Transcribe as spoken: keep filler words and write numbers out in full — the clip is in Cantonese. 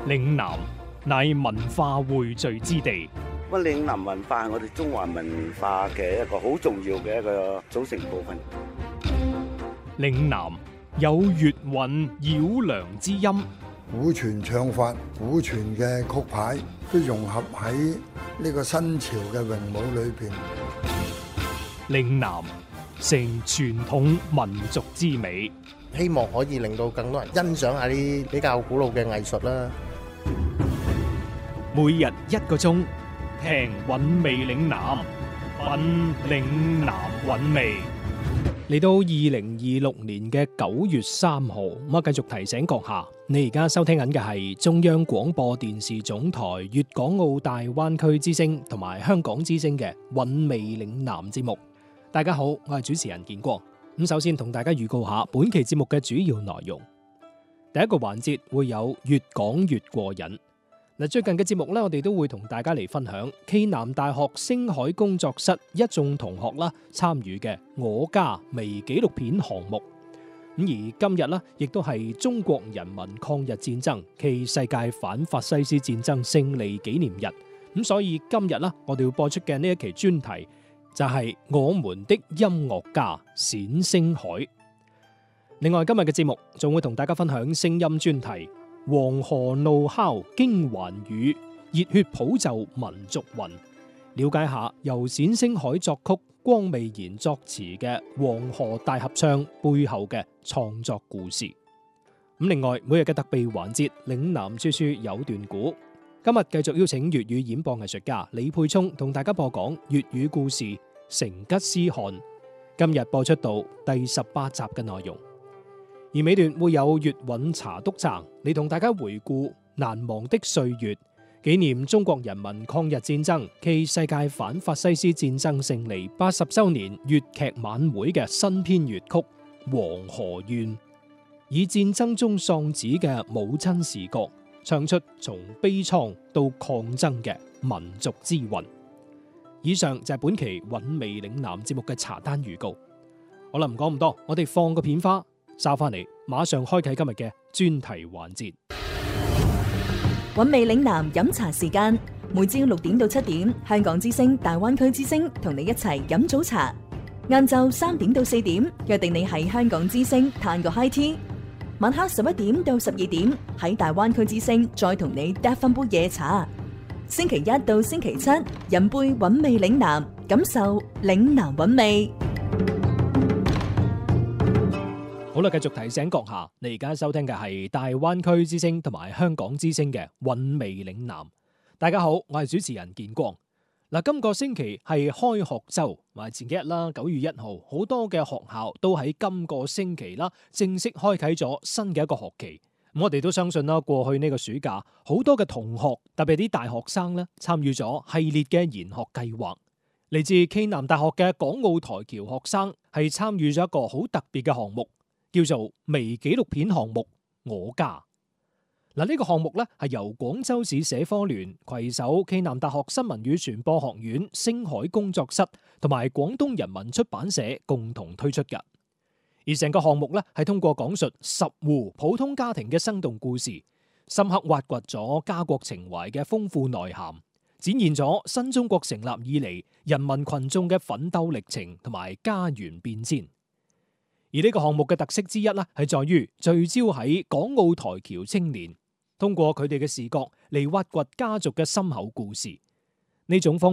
嶺南乃文化匯聚之地。 咁嶺南文化係我哋中華文化嘅一個好重要嘅一個組成部分。 嶺南有粵韻繞梁之音， 古傳唱法、古傳嘅曲牌都融合喺呢個新潮嘅詠舞裏邊。 嶺南成傳統民族之美， 希望可以令到更多人欣賞下啲比較古老嘅藝術啦。 每日一個鐘，聽韻味嶺南，品嶺南韻味。嚟到二零二六年嘅九月三號，咁啊繼續提醒閣下，你而家收聽緊嘅係中央廣播電視總台粵港澳大灣區之聲同埋香港之聲嘅韻味嶺南節目。大家好，我係主持人建光。咁首先同大家預告下本期節目嘅主要內容。第一個環節會有越講越過癮。嗱，最近嘅節目咧，我哋都會同大家嚟分享暨南大學星海工作室一眾同學啦參與嘅我家微紀錄片項目。咁而今日呢，亦都係中國人民抗日戰爭暨世界反法西斯戰爭勝利紀念日。咁所以今日呢，我哋要播出嘅呢一期專題就係我們的音樂家冼星海。另外今日嘅節目仲會同大家分享聲音專題。黃河怒哮驚寰宇，熱血普奏民族魂。了解下由冼星海作曲、光未然作詞嘅《黃河大合唱》背後嘅創作故事。咁另外每日嘅特備環節嶺南說書有段古，今日繼續邀請粵語演播藝術家李沛聰同大家播講粵語故事《成吉思汗》。今日播出到第十八集嘅內容。而尾段會有粵韻茶篤撐，嚟同大家回顧難忘的歲月，紀念中國人民抗日戰爭暨世界反法西斯戰爭勝利八十週年粵劇晚會嘅新編粵曲《黃河怨》，以戰爭中喪子嘅母親視角，唱出從悲愴到抗爭嘅民族之魂。以上就係本期韻味嶺南節目嘅茶單預告。好啦，唔講咁多，我哋放個片花。收翻嚟，馬上開啟今日嘅專題環節。 韻味嶺南飲茶時間，每朝六點到七點，香港之聲、大灣區之聲同你一齊飲早茶。晏晝三點到四點，約定你喺香港之聲嘆個 high tea。晚黑十一點到十二點，喺大灣區之聲再同你嗒翻杯夜茶。星期一到星期七，飲杯韻味嶺南，感受嶺南韻味。 好啦，繼續提醒閣下，你而家收聽嘅係大灣區之聲同埋香港之聲嘅韻味嶺南。大家好，我係主持人建光。嗱，今個星期係開學週，或前幾日啦，九月一號，好多嘅學校都喺今個星期啦，正式開啟咗新嘅一個學期。咁我哋都相信啦，過去呢個暑假，好多嘅同學，特別啲大學生咧，參與咗系列嘅研學計劃。嚟自暨南大學嘅港澳台僑學生係參與咗一個好特別嘅項目。叫做微紀錄片項目我家。嗱，呢個項目咧係由廣州市社科聯攜手暨南大學新聞與傳播學院星海工作室同埋廣東人民出版社共同推出嘅。而成個項目咧係通過講述十戶普通家庭嘅生動故事，深刻挖掘咗家國情懷嘅豐富內涵，展現咗新中國成立以嚟人民群眾嘅奮鬥歷程同埋家園變遷。而呢個項目嘅特色之一咧，係在於聚焦喺港澳台僑青年，通過佢哋嘅視角嚟挖掘家族嘅深厚故事。呢種方